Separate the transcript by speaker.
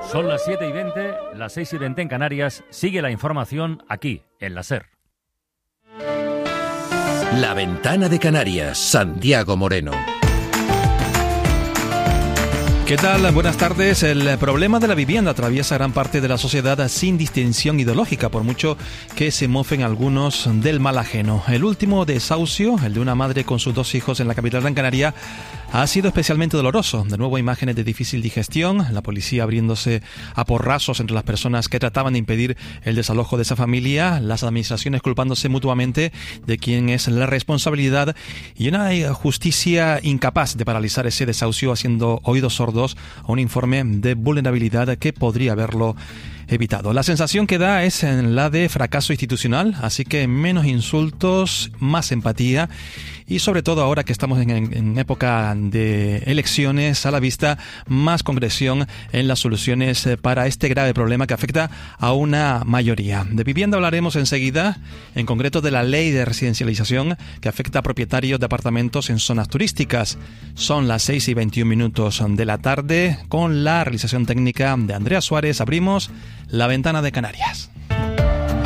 Speaker 1: Son las 7:20, las 6:20 en Canarias. Sigue la información aquí, en la SER.
Speaker 2: La Ventana de Canarias, Santiago Moreno.
Speaker 3: ¿Qué tal? Buenas tardes. El problema de la vivienda atraviesa gran parte de la sociedad sin distinción ideológica, por mucho que se mofen algunos del mal ajeno. El último desahucio, el de una madre con sus 2 hijos en la capital Gran Canaria, ha sido especialmente doloroso. De nuevo, imágenes de difícil digestión, la policía abriéndose a porrazos entre las personas que trataban de impedir el desalojo de esa familia, las administraciones culpándose mutuamente de quién es la responsabilidad y una justicia incapaz de paralizar ese desahucio, haciendo oídos sordos a un informe de vulnerabilidad que podría haberlo evitado. La sensación que da es la de fracaso institucional, así que menos insultos, más empatía y sobre todo ahora que estamos en época de elecciones a la vista, más concreción en las soluciones para este grave problema que afecta a una mayoría. De vivienda hablaremos enseguida, en concreto de la ley de residencialización que afecta a propietarios de apartamentos en zonas turísticas. Son las 6:21 de la tarde, con la realización técnica de Andrea Suárez. Abrimos la Ventana de Canarias.